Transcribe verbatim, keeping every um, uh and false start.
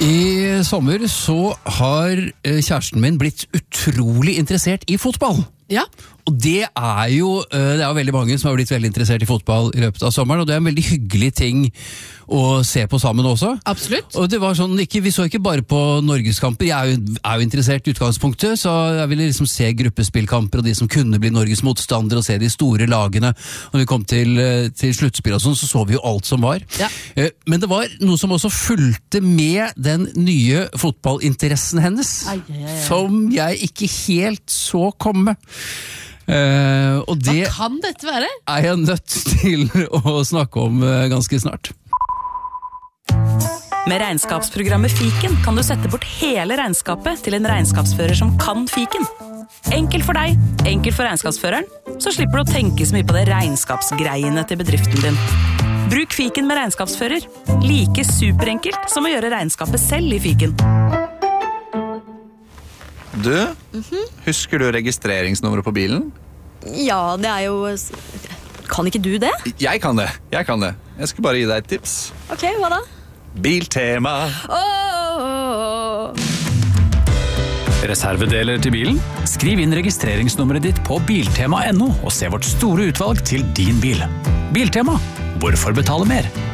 I sommer så har kjæresten min blitt utrolig interessert i fotball. Ja. Og det er jo det er jo veldig mange som har blitt veldig interessert i fotball i løpet av sommeren, og det er en veldig hyggelig ting å se på sammen også. Absolutt. Og det var sånn, ikke, vi så ikke bare på Norgeskamper, jeg er jo, er jo interessert i utgangspunktet, så jeg ville liksom se gruppespillkamper og de som kunne bli Norges motstandere og se de store lagene. Når vi kom til, til sluttspill og sånn, så så vi jo alt som var. Ja. Men det var noe som også fulgte med den nye fotballinteressen hennes, Ai, ai, ai. som jeg ikke helt så komme. Uh, og det Hva kan dette være? er jeg nødt til å snakke om uh, ganske snart. Med regnskapsprogrammet Fiken kan du sette bort hele regnskapet til en regnskapsfører som kan Fiken. Enkelt for deg, enkelt for regnskapsføreren, så slipper du å tenke så mye på det regnskapsgreiene til bedriften din. Bruk Fiken med regnskapsfører. Like superenkelt som å gjøre regnskapet selv i Fiken. Du, mm-hmm. Husker du registreringsnummeret på bilen? Ja, det er jo... Kan ikke du det? Jeg kan det, jeg kan det. Jeg skal bare gi deg et tips. Ok, hva da? Biltema. Åh! Reservedeler til bilen? Skriv inn registreringsnummeret ditt på biltema punktum no og se vårt store utvalg til din bil. Biltema. Hvorfor betale mer?